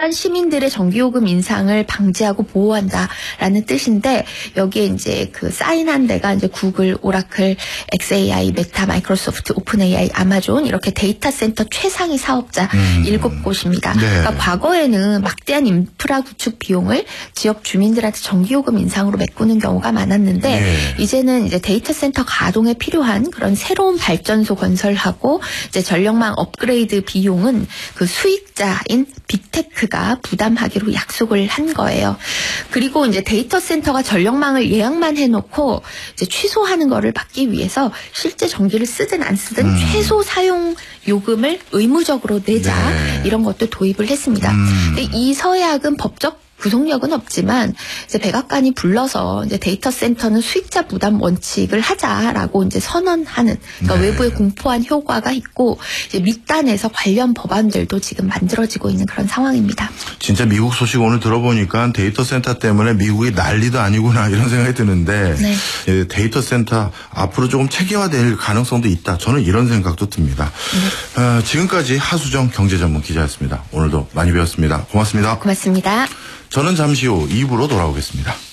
일반 시민들의 전기요금 인상을 방지하고 보호한다라는 뜻인데 여기에 이제 그 사인한 데가 이제 구글, 오라클, XAI, 메타, 마이크로소프트, 오픈AI, 아마존 이렇게 데이터 센터 최상위 사업자 7곳입니다. 네. 그러니까 과거에는 막대한 인프라 구축 비용을 지역 주민들한테 전기요금 인상으로 메꾸는 경우가 많았는데 네. 이제는 이제 데이터 센터 가동에 필요한 그런 새로운 발전소 건설하고 이제 전력망 업그레이드 비용은 그 수익자인 빅테크가 부담하기로 약속을 한 거예요. 그리고 이제 데이터 센터가 전력망을 예약만 해놓고 이제 취소하는 거를 막기 위해서 실제 전기를 쓰든 안 쓰든 최소 사용 요금을 의무적으로 내자 네. 이런 것도 도입을 했습니다. 근데 이 서약은 법적 구속력은 없지만 이제 백악관이 불러서 이제 데이터 센터는 수익자 부담 원칙을 하자라고 이제 선언하는 그러니까 네. 외부에 공포한 효과가 있고 이제 밑단에서 관련 법안들도 지금 만들어지고 있는 그런 상황입니다. 진짜 미국 소식 오늘 들어보니까 데이터 센터 때문에 미국이 난리도 아니구나 이런 생각이 드는데 네. 데이터 센터 앞으로 조금 체계화될 가능성도 있다. 저는 이런 생각도 듭니다. 지금까지 하수정 경제전문 기자였습니다. 오늘도 많이 배웠습니다. 고맙습니다. 고맙습니다. 저는 잠시 후 2부로 돌아오겠습니다.